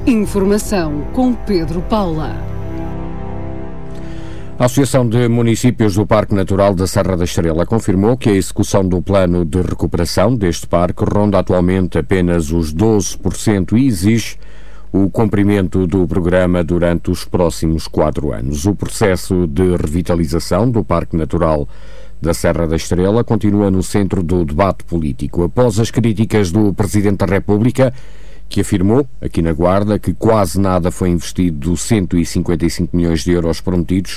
Informação com Pedro Paula. A Associação de Municípios do Parque Natural da Serra da Estrela confirmou que a execução do plano de recuperação deste parque ronda atualmente apenas os 12% e exige o cumprimento do programa durante os próximos 4 anos. O processo de revitalização do Parque Natural da Serra da Estrela continua no centro do debate político, após as críticas do Presidente da República, que afirmou, aqui na Guarda, que quase nada foi investido dos 155 milhões de euros prometidos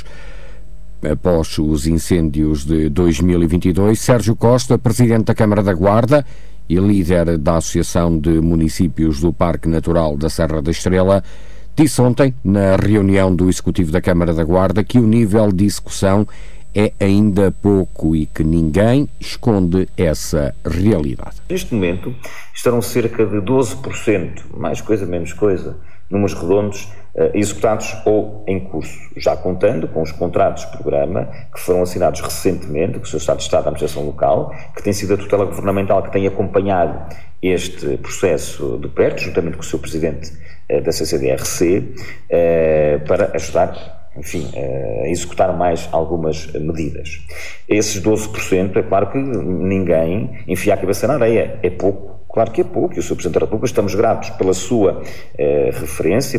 após os incêndios de 2022. Sérgio Costa, Presidente da Câmara da Guarda e líder da Associação de Municípios do Parque Natural da Serra da Estrela, disse ontem, na reunião do Executivo da Câmara da Guarda, que o nível de execução é ainda pouco e que ninguém esconde essa realidade. Neste momento estarão cerca de 12%, mais coisa, menos coisa, números redondos, executados ou em curso, já contando com os contratos de programa que foram assinados recentemente, que o Sr. Estado de Estado da Administração Local, que tem sido a tutela governamental que tem acompanhado este processo de perto, juntamente com o Sr. Presidente da CCDRC, para ajudar, enfim, a executar mais algumas medidas. Esses 12%, é claro que ninguém enfia a cabeça na areia, é pouco. Claro que é pouco, e o Sr. Presidente da República, estamos gratos pela sua referência,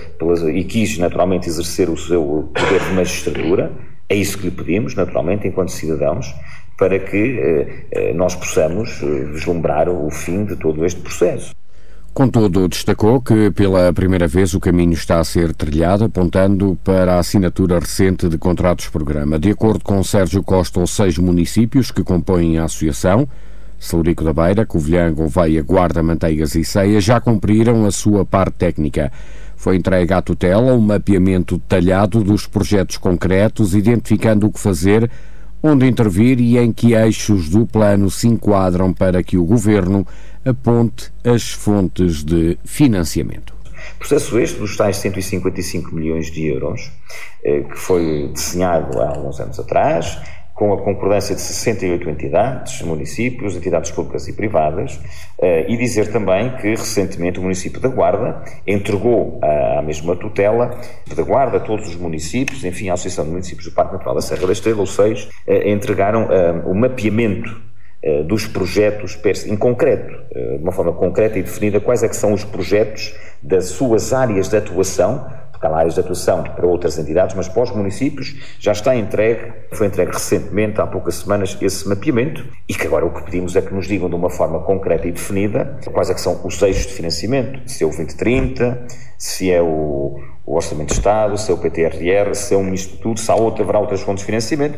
e quis naturalmente exercer o seu poder de magistratura, é isso que lhe pedimos, naturalmente, enquanto cidadãos, para que nós possamos vislumbrar o fim de todo este processo. Contudo, destacou que pela primeira vez o caminho está a ser trilhado, apontando para a assinatura recente de contratos-programa. De acordo com Sérgio Costa, os 6 municípios que compõem a associação, Celurico da Beira, Covilhã, Gouveia, Guarda, Manteigas e Ceia, já cumpriram a sua parte técnica. Foi entregue à tutela um mapeamento detalhado dos projetos concretos, identificando o que fazer, onde intervir e em que eixos do plano se enquadram para que o Governo aponte as fontes de financiamento. Processo este dos tais 155 milhões de euros, que foi desenhado há alguns anos atrás, com a concordância de 68 entidades, municípios, entidades públicas e privadas, e dizer também que recentemente o município da Guarda entregou à mesma tutela da Guarda a todos os municípios, enfim, a Associação de Municípios do Parque Natural da Serra da Estrela, os 6, entregaram o mapeamento dos projetos em concreto, de uma forma concreta e definida, quais é que são os projetos das suas áreas de atuação, porque há áreas de atuação para outras entidades, mas para os municípios já está entregue, foi entregue recentemente, há poucas semanas, esse mapeamento, e que agora o que pedimos é que nos digam de uma forma concreta e definida quais é que são os eixos de financiamento, se é o 2030, se é o Orçamento de Estado, se é o PTRR, se é um misto de tudo, se haverá outras fontes de financiamento.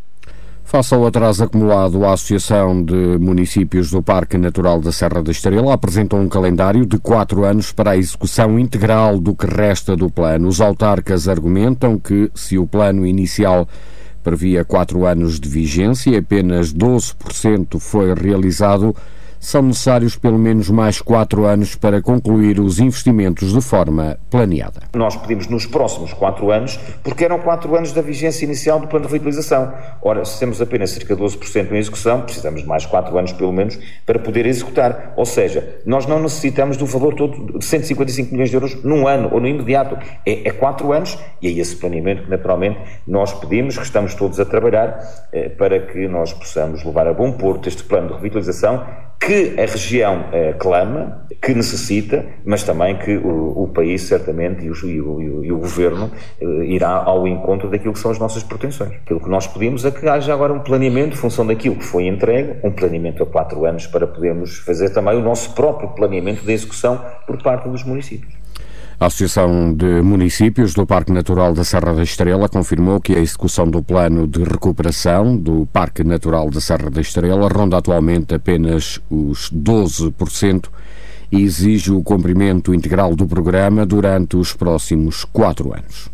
Face ao atraso acumulado, a Associação de Municípios do Parque Natural da Serra da Estrela apresentou um calendário de 4 anos para a execução integral do que resta do plano. Os autarcas argumentam que, se o plano inicial previa 4 anos de vigência e apenas 12% foi realizado, são necessários pelo menos mais 4 anos para concluir os investimentos de forma planeada. Nós pedimos nos próximos 4 anos, porque eram 4 anos da vigência inicial do plano de revitalização. Ora, se temos apenas cerca de 12% em execução, precisamos de mais 4 anos pelo menos para poder executar. Ou seja, nós não necessitamos do valor todo de 155 milhões de euros num ano ou no imediato. É 4 anos e é esse planeamento que naturalmente nós pedimos, que estamos todos a trabalhar para que nós possamos levar a bom porto este plano de revitalização que a região clama, que necessita, mas também que o país certamente e o Governo irá ao encontro daquilo que são as nossas pretensões. Aquilo que nós pedimos é que haja agora um planeamento, em função daquilo que foi entregue, um planeamento a 4 anos para podermos fazer também o nosso próprio planeamento de execução por parte dos municípios. A Associação de Municípios do Parque Natural da Serra da Estrela confirmou que a execução do plano de recuperação do Parque Natural da Serra da Estrela ronda atualmente apenas os 12% e exige o cumprimento integral do programa durante os próximos 4 anos.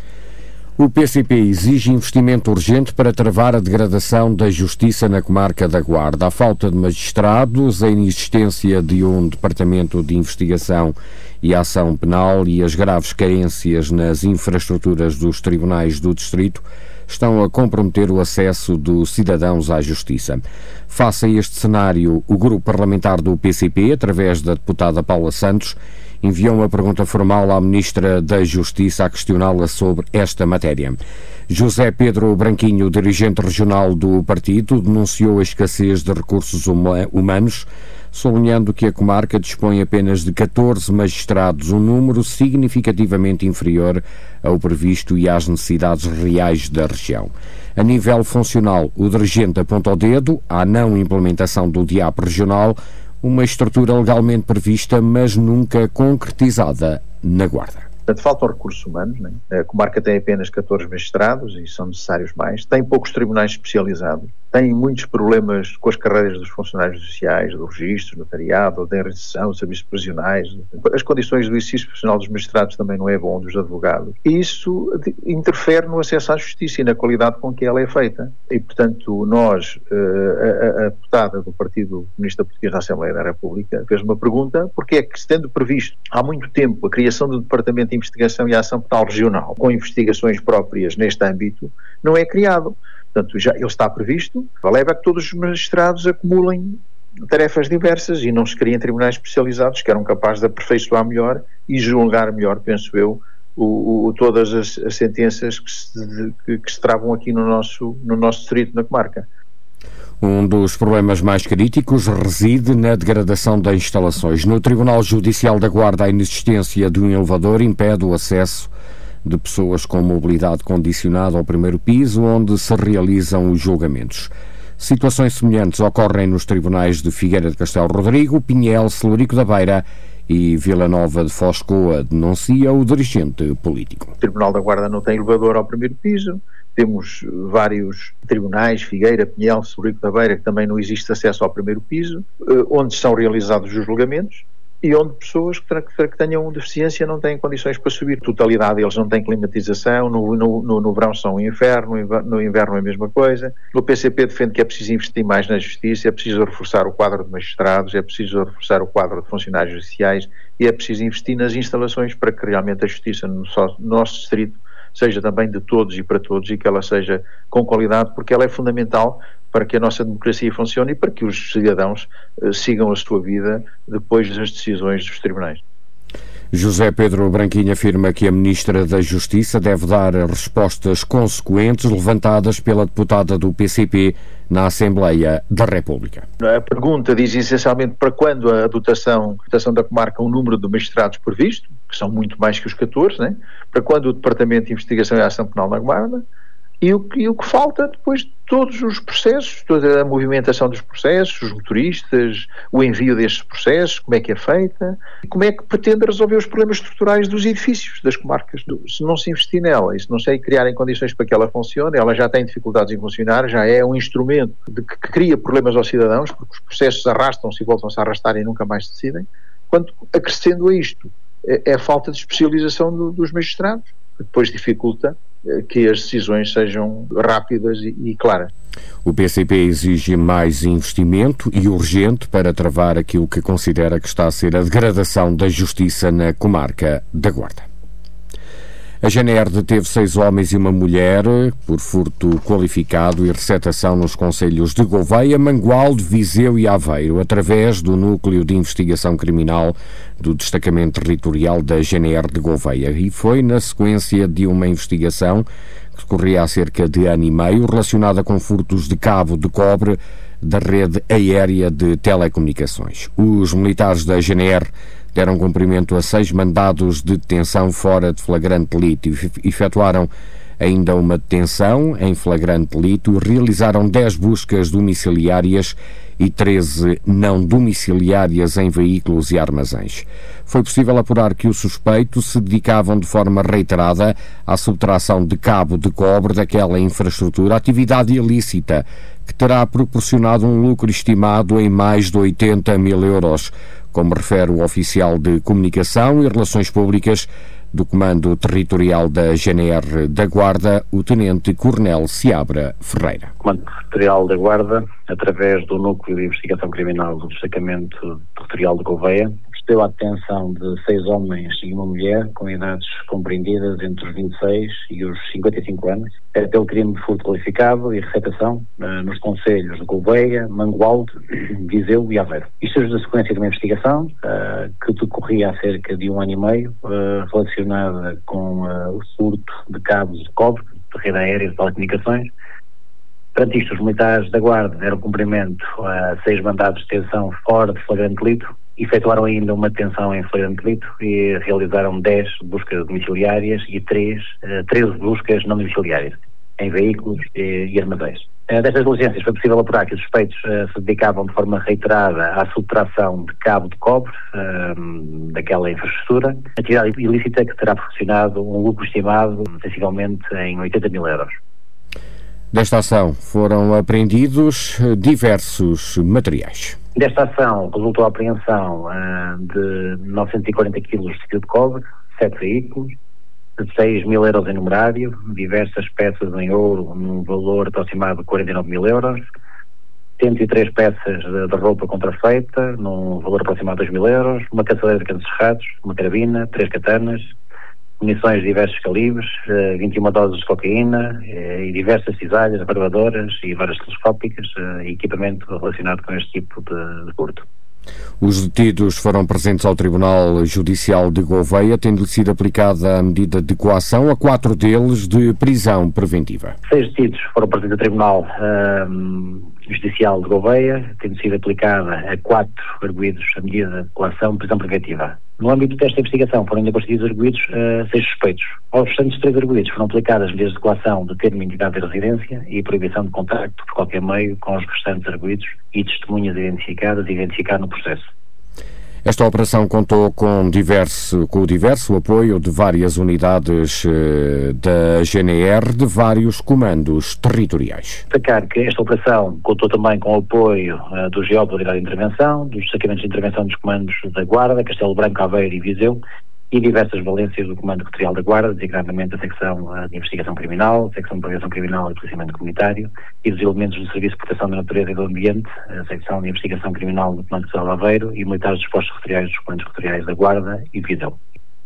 O PCP exige investimento urgente para travar a degradação da justiça na comarca da Guarda. A falta de magistrados, a inexistência de um departamento de investigação e ação penal e as graves carências nas infraestruturas dos tribunais do distrito estão a comprometer o acesso dos cidadãos à justiça. Face a este cenário, o grupo parlamentar do PCP, através da deputada Paula Santos, enviou uma pergunta formal à Ministra da Justiça a questioná-la sobre esta matéria. José Pedro Branquinho, dirigente regional do partido, denunciou a escassez de recursos humanos, sublinhando que a comarca dispõe apenas de 14 magistrados, um número significativamente inferior ao previsto e às necessidades reais da região. A nível funcional, o dirigente aponta o dedo à não implementação do DIAP regional, uma estrutura legalmente prevista, mas nunca concretizada na Guarda. Portanto, faltam recursos humanos, né? A comarca tem apenas 14 magistrados e são necessários mais. Tem poucos tribunais especializados. Tem muitos problemas com as carreiras dos funcionários sociais, do registro, notariado, da enregistração, serviços prisionais. As condições do exercício profissional dos magistrados também não é bom, dos advogados. E isso interfere no acesso à justiça e na qualidade com que ela é feita. E, portanto, nós, a deputada do Partido Comunista Português na Assembleia da República, fez uma pergunta: porque é que, tendo previsto há muito tempo a criação do Departamento de Investigação e Ação Penal Regional, com investigações próprias neste âmbito, não é criado? Portanto, já ele está previsto, leva a que todos os magistrados acumulem tarefas diversas e não se criem tribunais especializados que eram capazes de aperfeiçoar melhor e julgar melhor, penso eu, todas as sentenças que se travam aqui no nosso distrito, na comarca. Um dos problemas mais críticos reside na degradação das instalações. No Tribunal Judicial da Guarda, a inexistência de um elevador impede o acesso de pessoas com mobilidade condicionada ao primeiro piso, onde se realizam os julgamentos. Situações semelhantes ocorrem nos tribunais de Figueira de Castelo Rodrigo, Pinhel, Celurico da Beira e Vila Nova de Foscoa, denuncia o dirigente político. O Tribunal da Guarda não tem elevador ao primeiro piso. Temos vários tribunais, Figueira, Pinhel, Celurico da Beira, que também não existe acesso ao primeiro piso, onde são realizados os julgamentos e onde pessoas que tenham deficiência não têm condições para subir. Totalidade deles não têm climatização, no verão são um inferno, no inverno é a mesma coisa. O PCP defende que é preciso investir mais na justiça, é preciso reforçar o quadro de magistrados, é preciso reforçar o quadro de funcionários judiciais e é preciso investir nas instalações para que realmente a justiça no nosso distrito seja também de todos e para todos e que ela seja com qualidade, porque ela é fundamental para que a nossa democracia funcione e para que os cidadãos sigam a sua vida depois das decisões dos tribunais. José Pedro Branquinho afirma que a Ministra da Justiça deve dar respostas consequentes levantadas pela deputada do PCP na Assembleia da República. A pergunta diz essencialmente para quando a dotação da comarca um número de magistrados previsto, que são muito mais que os 14, né? Para quando o Departamento de Investigação e Ação Penal na Guarda, e o que falta depois de todos os processos, toda a movimentação dos processos, os motoristas, o envio destes processos, como é que é feita, e como é que pretende resolver os problemas estruturais dos edifícios das comarcas. Se não se investir nela e se não se criar em condições para que ela funcione, ela já tem dificuldades em funcionar, já é um instrumento que cria problemas aos cidadãos, porque os processos arrastam-se e voltam-se a arrastar e nunca mais se decidem, quando acrescendo a isto é a falta de especialização dos magistrados, que depois dificulta que as decisões sejam rápidas e claras. O PCP exige mais investimento e urgente para travar aquilo que considera que está a ser a degradação da justiça na comarca da Guarda. A GNR deteve 6 homens e uma mulher por furto qualificado e receptação nos concelhos de Gouveia, Mangualde, Viseu e Aveiro, através do Núcleo de Investigação Criminal do Destacamento Territorial da GNR de Gouveia. E foi na sequência de uma investigação que decorria há cerca de ano e meio, relacionada com furtos de cabo de cobre da rede aérea de telecomunicações. Os militares da GNR deram cumprimento a 6 mandados de detenção fora de flagrante delito e efetuaram ainda uma detenção em flagrante delito e realizaram 10 buscas domiciliárias e 13 não domiciliárias em veículos e armazéns. Foi possível apurar que os suspeitos se dedicavam de forma reiterada à subtração de cabo de cobre daquela infraestrutura, atividade ilícita que terá proporcionado um lucro estimado em mais de 80 mil euros, como refere o oficial de Comunicação e Relações Públicas do Comando Territorial da GNR da Guarda, o Tenente Coronel Seabra Ferreira. O Comando Territorial da Guarda, através do Núcleo de Investigação Criminal do Destacamento Territorial de Gouveia, procedeu à detenção de 6 homens e uma mulher com idades compreendidas entre os 26 e os 55 anos, pelo crime de furto qualificado e receptação nos concelhos de Gouveia, Mangualde, Viseu e Aveiro. Isto é na sequência de uma investigação que decorria há cerca de 1 ano e meio, relacionada com o furto de cabos de cobre, de rede aérea e de telecomunicações. Perante isto, os militares da Guarda deram cumprimento a 6 mandados de detenção fora de flagrante delito, efetuaram ainda uma detenção em flagrante delito e realizaram 10 buscas domiciliárias e 13 buscas não domiciliárias, em veículos e armazéns. Destas diligências foi possível apurar que os suspeitos se dedicavam de forma reiterada à subtração de cabo de cobre daquela infraestrutura, atividade ilícita que terá proporcionado um lucro estimado sensivelmente em 80 mil euros. Desta ação foram apreendidos diversos materiais. Desta ação resultou a apreensão de 940 kg de fio de cobre, 7 veículos, 6 mil euros em numerário, diversas peças em ouro num valor aproximado de 49 mil euros, 103 peças de roupa contrafeita num valor aproximado de 2 mil euros, uma caçadeira de canos cerrados, uma carabina, 3 katanas, munições de diversos calibres, 21 doses de cocaína e diversas cisalhas, barbadoras e varas telescópicas e equipamento relacionado com este tipo de furto. Os detidos foram presentes ao Tribunal Judicial de Gouveia, tendo sido aplicada a medida de coação a 4 deles de prisão preventiva. 6 detidos foram presentes ao Tribunal Judicial de Gouveia, tendo sido aplicada a 4 arguidos a medida de coação de prisão preventiva. No âmbito desta investigação foram ainda constituídos arguidos 6 suspeitos. Aos restantes 3 arguidos foram aplicadas medidas de coação de termo e entidade de residência e proibição de contacto por qualquer meio com os restantes arguidos e testemunhas identificadas e identificar no processo. Esta operação contou com o diverso apoio de várias unidades da GNR, de vários comandos territoriais. Destacar que esta operação contou também com o apoio do GO da Unidade de Intervenção, dos destacamentos de intervenção dos comandos da Guarda, Castelo Branco, Aveiro e Viseu, e diversas valências do Comando Territorial da Guarda, designadamente a Secção de Investigação Criminal, a Secção de Prevenção Criminal e Policiamento Comunitário e dos elementos do Serviço de Proteção da Natureza e do Ambiente, a Secção de Investigação Criminal do Comando Territorial de Aveiro e militares dos postos territoriais dos Comandos Territoriais da Guarda e de Viseu.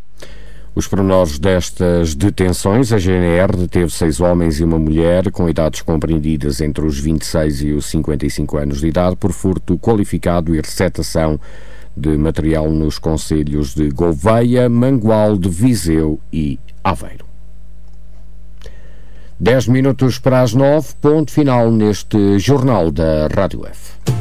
Os pormenores destas detenções: a GNR deteve 6 homens e uma mulher com idades compreendidas entre os 26 e os 55 anos de idade por furto qualificado e receptação de material nos concelhos de Gouveia, Mangualde, Viseu e Aveiro. 10 minutos para as 9, ponto final neste Jornal da Rádio F.